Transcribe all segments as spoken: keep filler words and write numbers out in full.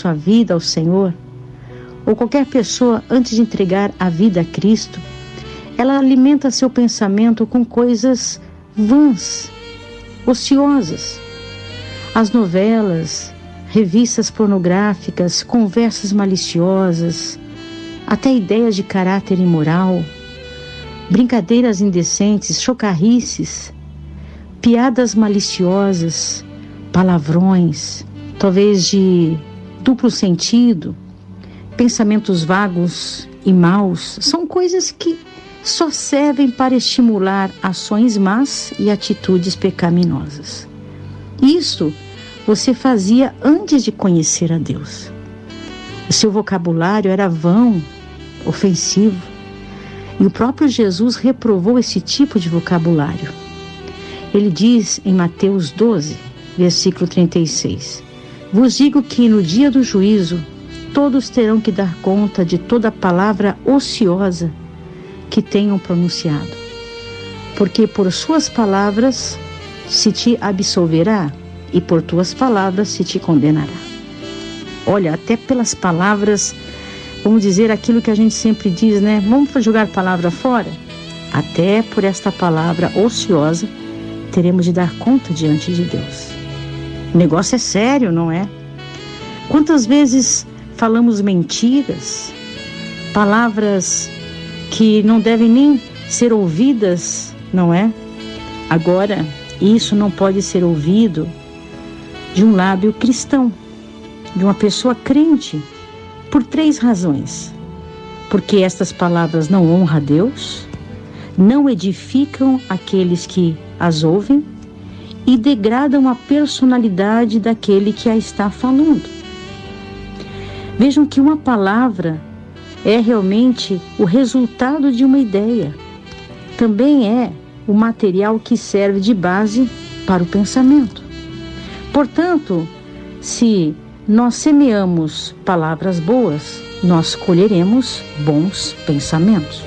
sua vida ao Senhor, ou qualquer pessoa antes de entregar a vida a Cristo, ela alimenta seu pensamento com coisas vãs, ociosas. As novelas, revistas pornográficas, conversas maliciosas, até ideias de caráter imoral, brincadeiras indecentes, chocarrices, piadas maliciosas, palavrões, talvez de duplo sentido, pensamentos vagos e maus, são coisas que só servem para estimular ações más e atitudes pecaminosas. Isso você fazia antes de conhecer a Deus. O seu vocabulário era vão, ofensivo, e o próprio Jesus reprovou esse tipo de vocabulário. Ele diz em Mateus doze, versículo trinta e seis: Vos digo que no dia do juízo todos terão que dar conta de toda palavra ociosa que tenham pronunciado, porque por suas palavras se te absolverá e por tuas palavras se te condenará. Olha, até pelas palavras, vamos dizer aquilo que a gente sempre diz, né? Vamos jogar a palavra fora? Até por esta palavra ociosa teremos de dar conta diante de Deus. O negócio é sério, não é? Quantas vezes falamos mentiras, palavras que não devem nem ser ouvidas, não é? Agora, isso não pode ser ouvido de um lábio cristão, de uma pessoa crente, por três razões. Porque estas palavras não honram a Deus, não edificam aqueles que as ouvem e degradam a personalidade daquele que a está falando. Vejam que uma palavra é realmente o resultado de uma ideia. Também é o material que serve de base para o pensamento. Portanto, se nós semeamos palavras boas, nós colheremos bons pensamentos.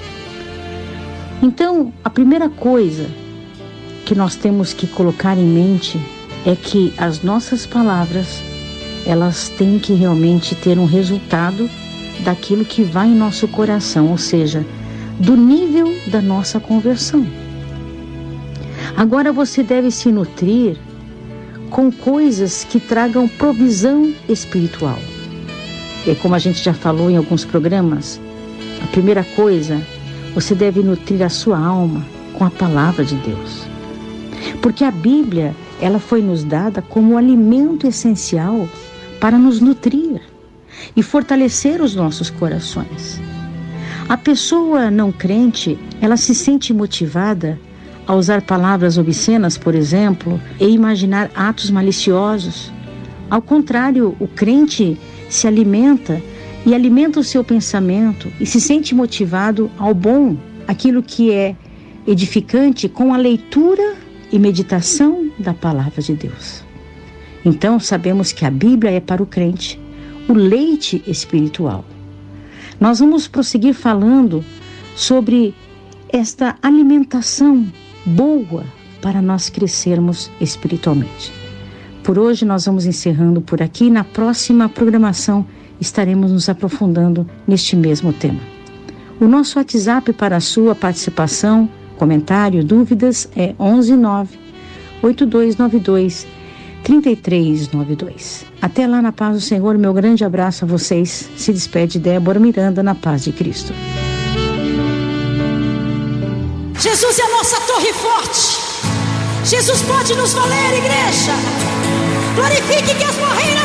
Então, a primeira coisa que nós temos que colocar em mente é que as nossas palavras, elas têm que realmente ter um resultado daquilo que vai em nosso coração, ou seja, do nível da nossa conversão. Agora você deve se nutrir com coisas que tragam provisão espiritual. E como a gente já falou em alguns programas, a primeira coisa, você deve nutrir a sua alma com a palavra de Deus. Porque a Bíblia, ela foi nos dada como alimento essencial para nos nutrir e fortalecer os nossos corações. A pessoa não crente, ela se sente motivada a usar palavras obscenas, por exemplo, e imaginar atos maliciosos. Ao contrário, o crente se alimenta e alimenta o seu pensamento e se sente motivado ao bom, aquilo que é edificante, com a leitura e meditação da palavra de Deus. Então, sabemos que a Bíblia é para o crente o leite espiritual. Nós vamos prosseguir falando sobre esta alimentação boa para nós crescermos espiritualmente. Por hoje nós vamos encerrando por aqui. Na próxima programação estaremos nos aprofundando neste mesmo tema. O nosso WhatsApp para a sua participação, comentário, dúvidas é onze nove oito dois nove dois três três nove dois. Até lá, na paz do Senhor, meu grande abraço a vocês. Se despede Débora Miranda, na paz de Cristo. Jesus é a nossa torre forte. Jesus pode nos valer, igreja. Glorifique que as barreiras